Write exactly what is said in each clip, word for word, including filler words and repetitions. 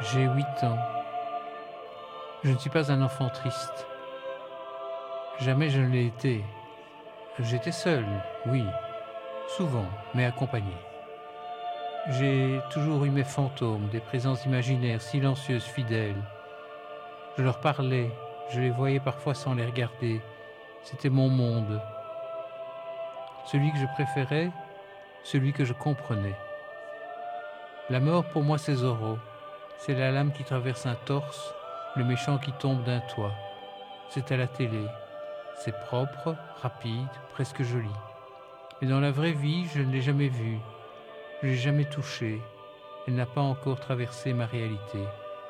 J'ai huit ans. Je ne suis pas un enfant triste. Jamais je ne l'ai été. J'étais seul, oui, souvent, mais accompagné. J'ai toujours eu mes fantômes, des présences imaginaires, silencieuses, fidèles. Je leur parlais, je les voyais parfois sans les regarder. C'était mon monde. Celui que je préférais, celui que je comprenais. La mort pour moi c'est Zorro. C'est la lame qui traverse un torse, le méchant qui tombe d'un toit. C'est à la télé. C'est propre, rapide, presque joli. Mais dans la vraie vie, je ne l'ai jamais vue. Je ne l'ai jamais touchée. Elle n'a pas encore traversé ma réalité.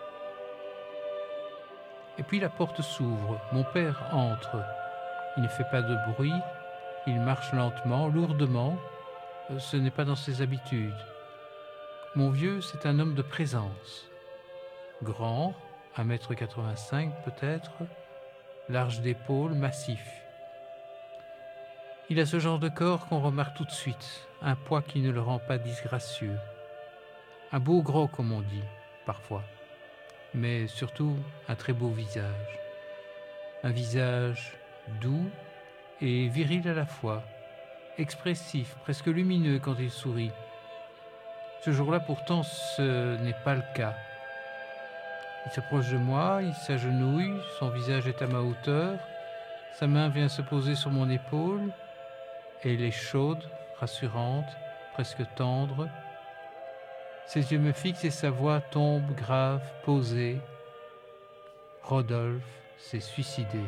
Et puis la porte s'ouvre. Mon père entre. Il ne fait pas de bruit. Il marche lentement, lourdement. Ce n'est pas dans ses habitudes. Mon vieux, c'est un homme de présence. Grand, un mètre quatre-vingt-cinq peut-être, large d'épaules, massif. Il a ce genre de corps qu'on remarque tout de suite, un poids qui ne le rend pas disgracieux. Un beau gros comme on dit, parfois, mais surtout un très beau visage. Un visage doux et viril à la fois, expressif, presque lumineux quand il sourit. Ce jour-là pourtant ce n'est pas le cas. Il s'approche de moi, il s'agenouille, son visage est à ma hauteur, sa main vient se poser sur mon épaule, et elle est chaude, rassurante, presque tendre. Ses yeux me fixent et sa voix tombe grave, posée. Rodolphe s'est suicidé.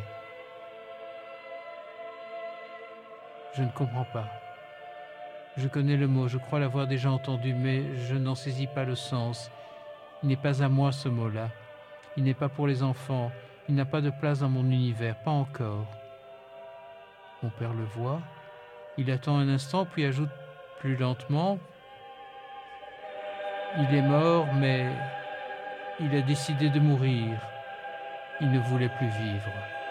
Je ne comprends pas. Je connais le mot, je crois l'avoir déjà entendu, mais je n'en saisis pas le sens. Il n'est pas à moi ce mot-là. Il n'est pas pour les enfants. Il n'a pas de place dans mon univers, pas encore. Mon père le voit. Il attend un instant, puis ajoute plus lentement. Il est mort, mais il a décidé de mourir. Il ne voulait plus vivre.